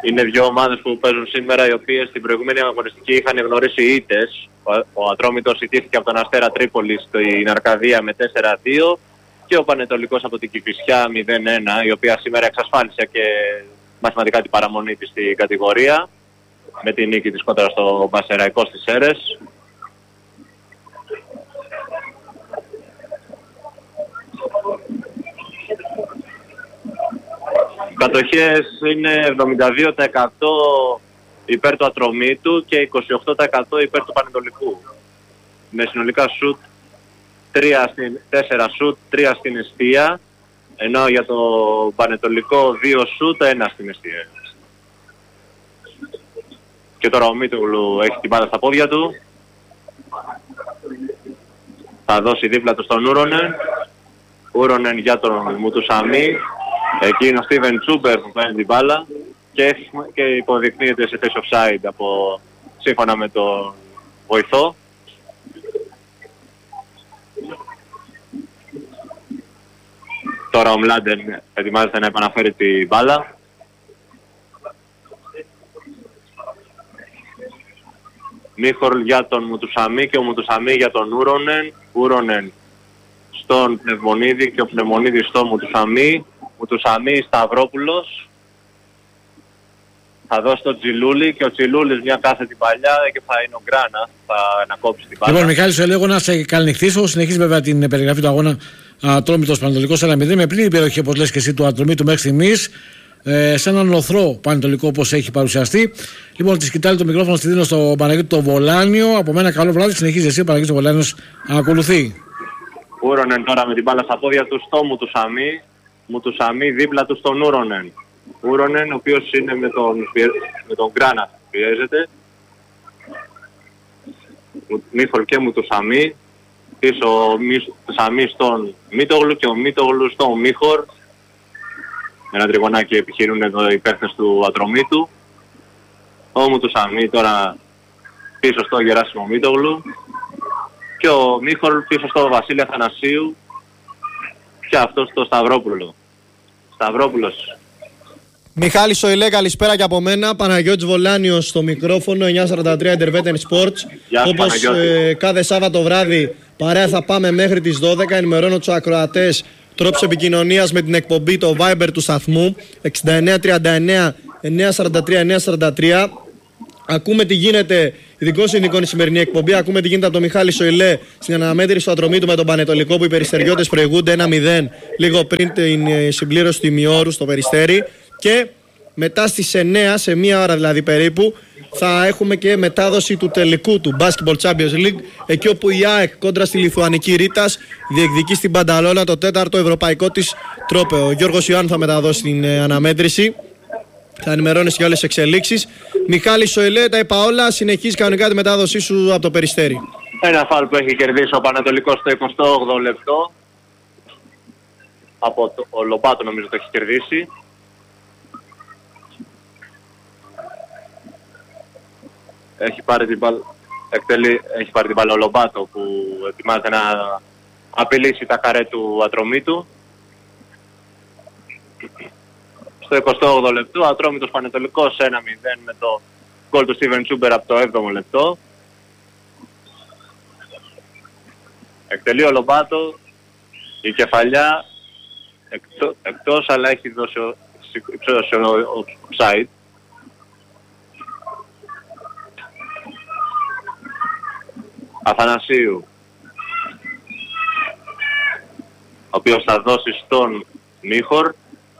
Είναι δύο ομάδες που παίζουν σήμερα, οι οποίες στην προηγούμενη αγωνιστική είχαν γνωρίσει ήττες. Ο Ατρόμητος ιτήθηκε από τον Αστέρα Τρίπολη στην Αρκαδία με 4-2 και ο Πανετολικός από την Κηφισιά 0-1, η οποία σήμερα εξασφάλισε και μαθηματικά την παραμονή της στην κατηγορία με την νίκη της κόντρα στο Πασεραϊκό στις Σέρρες. Οι κατοχές είναι 72% υπέρ του Ατρομήτου και 28% υπέρ του Πανετολικού. Με συνολικά σουτ 4 σουτ, 3 στην εστία, ενώ για το Πανετολικό 2 σουτ, 1 στην εστία. Και τώρα ο Μίτογλου έχει την μπάλα στα πόδια του. Θα δώσει δίπλα του στον Ούρονεν. Ούρονεν για τον Μουτουσαμί. Εκεί είναι ο Στίβεν Τσούμπερ που παίρνει την μπάλα και υποδεικνύεται σε θέση offside σύμφωνα με τον βοηθό. Τώρα ο Μλάντεν ετοιμάζεται να επαναφέρει την μπάλα. Μίχορλ για τον Μουτουσαμί και ο Μουτουσαμί για τον Ούρονεν. Ούρονεν στον Πνευμονίδη και ο Πνευμονίδης στον Μουτουσαμί. Μουτουσαμί Σταυρόπουλος. Θα δώσει τον Τζιλούλη και ο Τζιλούλης μια κάθετη παλιά και θα είναι ο Γκράνα. Θα ανακόψει την μπάλα. Λοιπόν, Μιχάλη, σου έλεγω να σε καληνυχθήσω. Συνεχίζει βέβαια την περιγραφή του αγώνα Ατρόμητος Πανετολικός 1-0 με πλήρη περιοχή, όπως λες και εσύ, του Ατρομήτου μέχρι στιγμής. Σε έναν λοθρό Πανετολικό όπως έχει παρουσιαστεί. Λοιπόν, τη σκητάλη το μικρόφωνο στη δίνω στο Παναγιώτη το Βολάνιο. Από μένα καλό βράδυ. Συνεχίζει εσύ, ο Παναγιώτης το Βολάνιος ακολουθεί. Ούρονεν τώρα με την μπάλα στα πόδια του στο Μουτουσαμί. Μουτουσαμί δίπλα του στον Ούρονεν. Ούρονεν, ο οποίος είναι με τον Γκράνα, πιέζεται. Μίχολ και Μουτουσαμί. Πίσω ο Μουτουσαμί στον Μίτογλου και ο Μίτογλου στον Μίχορ. Ένα τριγωνάκι επιχειρούν εδώ οι παίχτες του Ατρομήτου. Ο Μουτουσαμί τώρα πίσω στο Γεράσιμο Μίτογλου. Και ο Μίχορ πίσω στο Βασίλη Αθανασίου. Και αυτός στο Σταυρόπουλο. Σταυρόπουλος. Μιχάλη Σοηλέ, καλησπέρα και από μένα. Παναγιώτης Βολάνιος στο μικρόφωνο, 943 Intervetten Sports. Όπως κάθε Σάββατο βράδυ παρέα θα πάμε μέχρι τις 12. Ενημερώνω τους ακροατές τρόπους επικοινωνίας με την εκπομπή, το Viber του σταθμού 6939 943 943. Ακούμε τι γίνεται, ειδικό συνδικών η σημερινή εκπομπή. Ακούμε τι γίνεται από τον Μιχάλη Σοηλέ στην αναμέτρηση του Ατρομήτου με τον Πανετολικό, που οι Περιστεριώτες προηγούνται 1-0 λίγο πριν την συμπλήρωση του ημιώρου στο Περιστέρι. Και μετά στις 9, σε μία ώρα δηλαδή περίπου, θα έχουμε και μετάδοση του τελικού του Basketball Champions League, εκεί όπου η ΑΕΚ κόντρα στη Λιθουανική Ρίτας διεκδικεί στην Πανταλώνα το 4ο ευρωπαϊκό της τρόπαιο. Ο Γιώργος Ιωάννου θα μεταδώσει την αναμέτρηση. Θα ενημερώνεις για όλες τις εξελίξεις. Μιχάλη Σοηλέ, τα είπα όλα. Συνεχίζει κανονικά τη μετάδοσή σου από το Περιστέρι. Ένα φάουλ που έχει κερδίσει ο Πανατολικός στο 28ο λεπτό. Από ο Λομπάτο νομίζω το έχει κερδίσει. Έχει πάρει την μπάλα ο Λομπάτο που ετοιμάζεται να απειλήσει τα καρέ του Ατρομήτου. Στο 28ο λεπτό, Ατρόμητος Πανετολικός 1-0 με το γκολ του Στίβεν Τσούμπερ από το 7ο λεπτό. Εκτελεί ο Λομπάτο, η κεφαλιά εκτός, αλλά έχει δώσει ο offside. Αθανασίου, ο οποίος θα δώσει στον Μίχορ.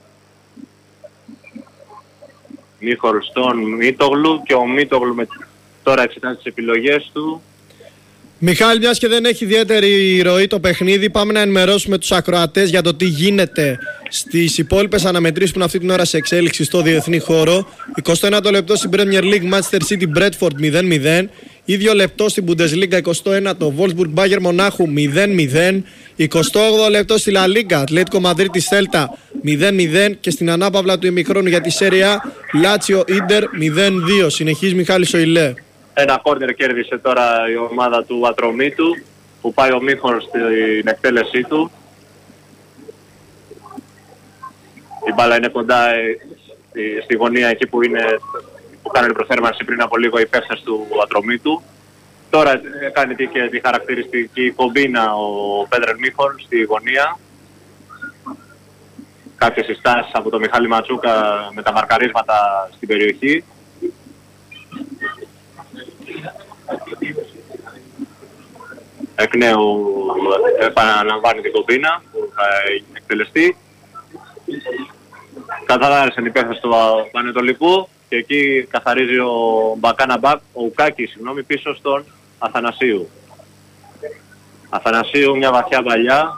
Μίχορ στον Μίτογλου και ο Μίτογλου τώρα εξετάζει τις επιλογές του. Μιχάλη, μιας και δεν έχει ιδιαίτερη ροή το παιχνίδι, πάμε να ενημερώσουμε τους ακροατές για το τι γίνεται στις υπόλοιπες αναμετρήσεις που είναι αυτή την ώρα σε εξέλιξη στο διεθνή χώρο. 21ο λεπτό στην Premier League, Manchester City Bradford 0-0. Ίδιο λεπτό στην Bundesliga, 21 το Wolfsburg Bayern Μονάχου 0-0. 28ο λεπτό στη La Liga, Atlético Madrid τη Celta 0-0. Και στην ανάπαυλα του ημιχρόνου για τη Serie A, Lazio Inter 0-2. Συνεχίζει Μιχάλη Σοηλέ. Ένα κόρνερ κέρδισε τώρα η ομάδα του Ατρομήτου, που πάει ο Μίχορ στην εκτέλεσή του. Η μπάλα είναι κοντά στη γωνία εκεί που κάνανε προθέρμανση πριν από λίγο οι παίχτες του Ατρομήτου. Τώρα κάνει και τη χαρακτηριστική κομπίνα ο Πέτρερ Μίχορ στη γωνία. Κάποιες συστάσεις από τον Μιχάλη Ματσούκα με τα μαρκαρίσματα στην περιοχή. Εκ νέου επαναλαμβάνει την κομπίνα που θα εκτελεστεί. Καθαρίσαν οι παίχτες του Πανετολικού και εκεί καθαρίζει ο Ουκάκη, πίσω στον Αθανασίου. Αθανασίου, μια βαθιά παλιά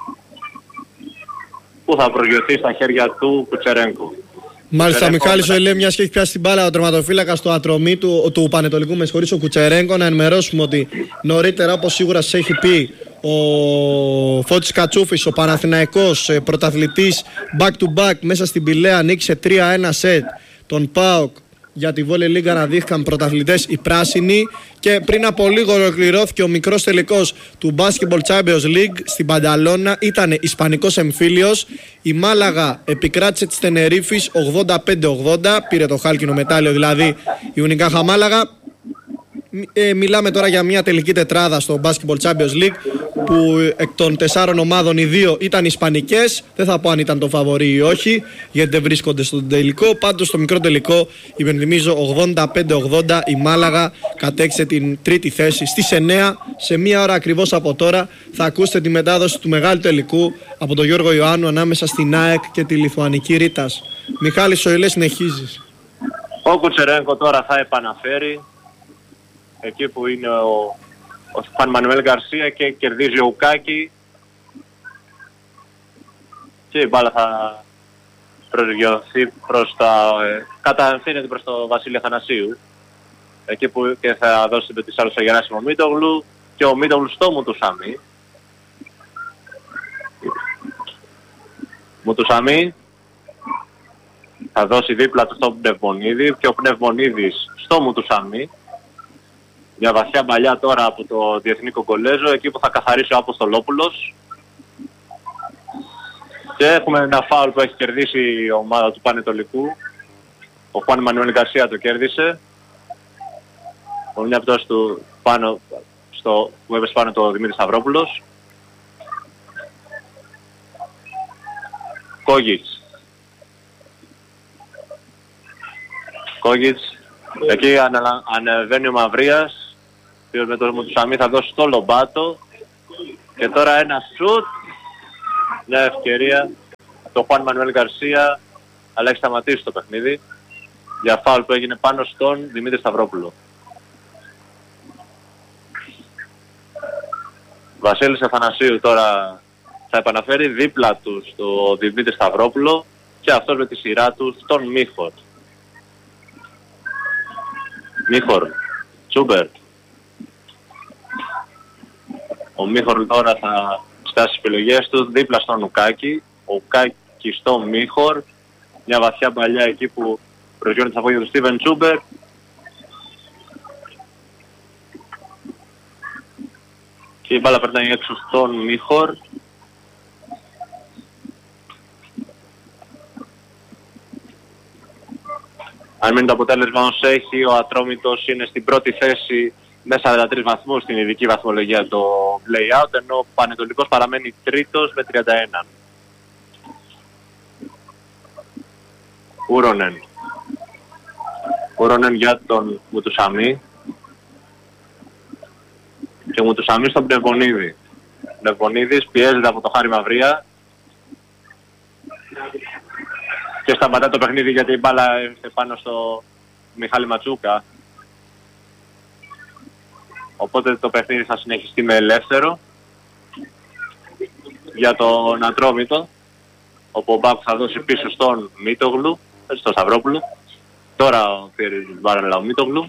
που θα προσγειωθεί στα χέρια του Κουτσερένκο. Μάλιστα, Μιχάλης ο Ελέ, μιας και έχει πιάσει την μπάλα ο τερματοφύλακας του Ατρομήτου, του Πανετολικού, με συγχωρείς, ο Κουτσερένκο, να ενημερώσουμε ότι νωρίτερα, όπως σίγουρα σας έχει πει ο Φώτης Κατσούφης, ο Παναθηναϊκός πρωταθλητής back to back μέσα στην Πηλαία, νίκησε 3-1 σετ τον ΠΑΟΚ. Για τη Volley League αναδείχθηκαν πρωταθλητές οι πράσινοι και πριν από λίγο ολοκληρώθηκε ο μικρός τελικός του Basketball Champions League στην Πανταλώνα. Ήταν ισπανικός εμφύλιος. Η Μάλαγα επικράτησε της Τενερίφης 85-80, πήρε το χάλκινο μετάλλιο δηλαδή η Ουνικάχα Μάλαγα. Μιλάμε τώρα για μια τελική τετράδα στο Basketball Champions League που εκ των 4 ομάδων οι 2 ήταν ισπανικές. Δεν θα πω αν ήταν το φαβορί ή όχι, γιατί δεν βρίσκονται στον τελικό. Πάντως στο μικρό τελικό, υπενθυμίζω, 85-80 η Μάλαγα κατέξε την τρίτη θέση. Στις 9, σε μία ώρα ακριβώς από τώρα, θα ακούσετε τη μετάδοση του μεγάλου τελικού από τον Γιώργο Ιωάννου ανάμεσα στην ΑΕΚ και τη Λιθουανική Ρήτας. Μιχάλη Σοηλέ, συνεχίζεις. Ο Κουτσερένκο τώρα θα επαναφέρει εκεί που είναι ο Χουάν Μανουέλ Γκαρσία και κερδίζει ο Ουκάκη και η μπάλα θα προσγειωθεί προς κατευθύνεται προς το Βασίλη Αθανασίου εκεί που και θα δώσει με τις άλλες στο Γεράσιμο Μίτογλου και ο Μίτογλου στο Μουτουσάμι. Μουτουσάμι θα δώσει δίπλα του στον Πνευμονίδη και ο Πνευμονίδης στο Μουτουσάμι. Μια βαθιά παλιά τώρα από το Διεθνή Κογκολέζο, εκεί που θα καθαρίσει ο Αποστολόπουλος. Και έχουμε ένα φάουλ που έχει κερδίσει η ομάδα του Πανετολικού. Ο Χουάν Μανουέλ Γκαρσία το κέρδισε. Με μια πτώση του πάνω που έπεσε πάνω το Δημήτρη Σταυρόπουλος. Κόγιτς. Εκεί ανεβαίνει ο Μαυρίας. Με το Μουτουσάμι θα δώσει το Λομπάτο και τώρα ένα σουτ, μια ευκαιρία το Χουάν Μανουέλ Γκαρσία, αλλά έχει σταματήσει το παιχνίδι για φάουλ που έγινε πάνω στον Δημήτρη Σταυρόπουλο. Βασίλης Αθανασίου τώρα θα επαναφέρει δίπλα του στο Δημήτρη Σταυρόπουλο και αυτός με τη σειρά του στον Μίχορ. Τσούμπερ. Ο Μίχορ τώρα θα στάσει τις επιλογές του δίπλα στον Ουκάκη. Ο Ουκάκη στο Μίχορ. Μια βαθιά παλιά εκεί που προσγειώνει τα πόδια του Στίβεν Τσούμπερ. Και η μπάλα περνάει έξω στον Μίχορ. Αν μείνει το αποτέλεσμα ως έχει, ο Ατρόμητος είναι στην πρώτη θέση με 43 βαθμούς στην ειδική βαθμολογία το play-out, ενώ ο Πανετολικός παραμένει τρίτος με 31. Ούρονεν για τον Μουτουσάμι και ο Μουτουσάμι στον Πνευμονίδη. Ο Πνευμονίδης πιέζεται από το Χάρη Μαυρία και σταματά το παιχνίδι γιατί η μπάλα έρθει πάνω στο Μιχάλη Ματσούκα. Οπότε το παιχνίδι θα συνεχιστεί με ελεύθερο για τον Ατρόμητο, όπου ο Μπάκου θα δώσει πίσω στον Μίτογλου, στον Σταυρόπουλο. Τώρα πήρε την μπάλα ο Μίτογλου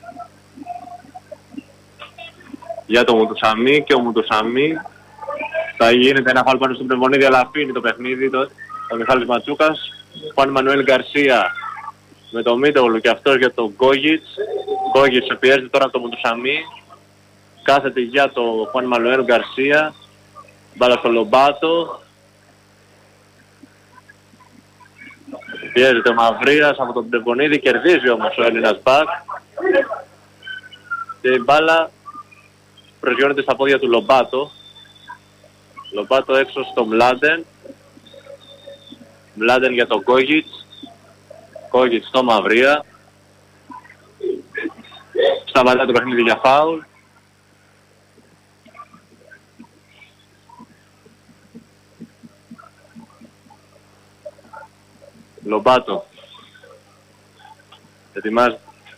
για τον Μουτουσάμι και ο Μουτουσάμι θα γίνεται ένα φάουλ πάνω στον Πνευμονίδη, αλλά αφήνει το παιχνίδι ο Μιχάλης Ματσούκας. Χουάν Μανουέλ Γκαρσία με τον Μίτογλου και αυτός για τον Κόγιτς. Κόγιτς πιέζεται τώρα από τον Μουτουσάμι. Κάθεται για το Χουάν Μανουέλ Γκαρσία. Μπάλα στο Λομπάτο. Πιέζεται ο Μαυρίας από τον Τεπονίδη, κερδίζει όμως ο Έλληνας μπακ. Και η μπάλα προσγειώνεται στα πόδια του Λομπάτο. Λομπάτο έξω στο Μλάντεν. Μλάντεν για τον Κόγιτς. Κόγιτς στο Μαυρία. Σταματάει το παιχνίδι για φάουλ. Λομπάτο ετοιμάζει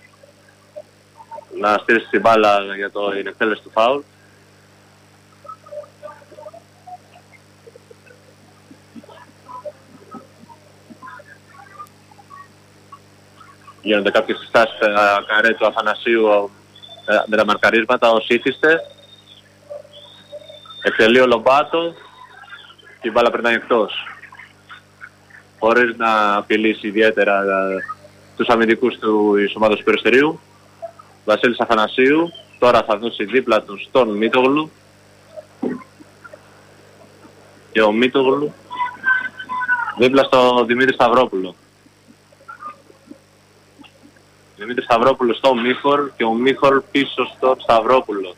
να στήσει την μπάλα για την εκτέλεση του φάουλ. Γίνονται κάποιες συστάσεις καρέ του Αθανασίου με τα μαρκαρίσματα ως ήθιστε. Εκτελεί ο Λομπάτο και η μπάλα περνάει εκτός. Χωρίς να απειλήσει ιδιαίτερα τους αμυντικούς της ομάδας του Περιστερίου. Βασίλης Αθανασίου τώρα θα δώσει δίπλα του στον Μίτογλου. Και ο Μίτογλου δίπλα στον Δημήτρη Σταυρόπουλο. Δημήτρη Σταυρόπουλο στο Μίχορ και ο Μίχορ πίσω στον Σταυρόπουλο.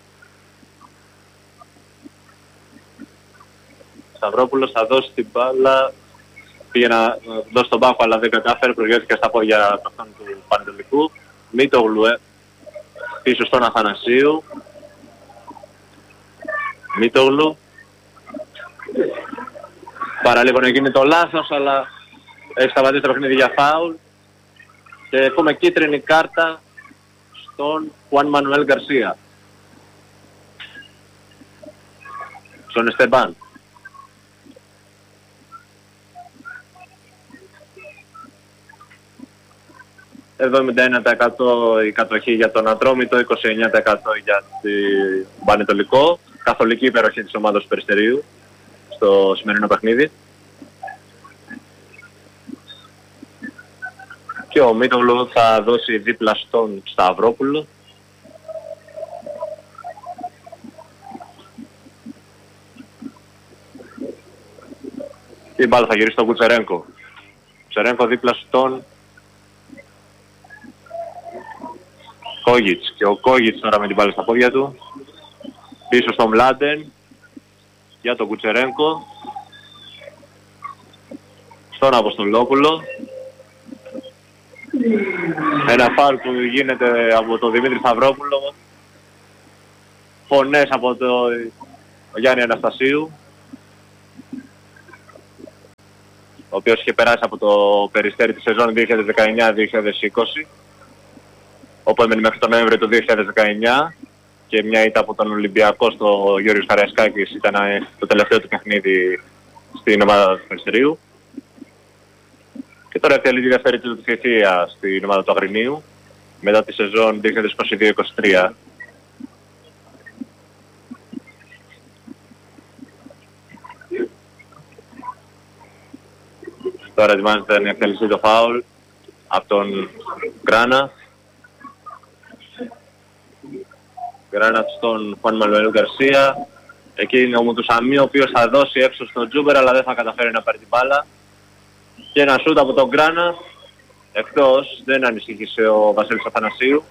Σταυρόπουλος θα δώσει την μπάλα. Πήγε να δώσει τον Πάκο αλλά δεν κατάφερε, προσγειώθηκε στα πόδια αυτών του Πανετολικού. Μίτογλου πίσω στον Αθανασίου. Μίτογλου. Παραλίγο να γίνει το λάθος, αλλά έχει σταματήσει το παιχνίδι για φάουλ. Και έχουμε κίτρινη κάρτα στον Χουάν Μανουέλ Γκαρσία. Στον Εστεμπάν. Εδώ 71% η κατοχή για τον Ατρόμητο, 29% για τον Πανετολικό. Καθολική υπεροχή της ομάδας του Περιστερίου στο σημερινό παιχνίδι. Και ο Μίτογλου θα δώσει δίπλα στον Σταυρόπουλο. Η μπάλα θα γυρίσει στον Κουτσερένκο. Κουτσερένκο δίπλα στον Κόγιτς. Και ο Κόγιτς τώρα με την μπάλα στα πόδια του. Πίσω στον Μλάντεν. Για τον Κουτσερένκο. Στον Αποστολόπουλο. Ένα φάουλ που γίνεται από τον Δημήτρη Σταυρόπουλο. Φωνές από τον Γιάννη Αναστασίου, ο οποίος είχε περάσει από το Περιστέρι τη σεζόν 2019-2020, όπου έμενε μέχρι τον Νοέμβριο του 2019 και μια ήττα από τον Ολυμπιακό στο Γιώργος Καραϊσκάκης ήταν το τελευταίο του παιχνίδι στην ομάδα του Περιστερίου. Και τώρα εκτελεί τη δεύτερη του θητεία στην ομάδα του Αγρινίου μετά τη σεζόν 2022-2023. Τώρα ετοιμάζεται να εκτελεστεί το φάουλ από τον Γκράνα. Γκράνα στον Χουάν Μανουέλ Γκαρσία. Εκεί είναι ο Μουτουσαμί, ο οποίος θα δώσει έξω στον Τζούμπερ αλλά δεν θα καταφέρει να πάρει την μπάλα. Και ένα σούτ από τον Γκράνα. Εκτός, δεν ανησύχησε ο Βασίλης Αθανασίου.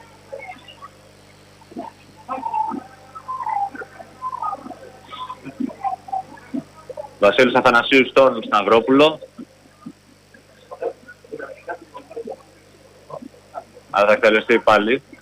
Βασίλης Αθανασίου στον Σταυρόπουλο. Αλλά θα εκτελεστεί πάλι.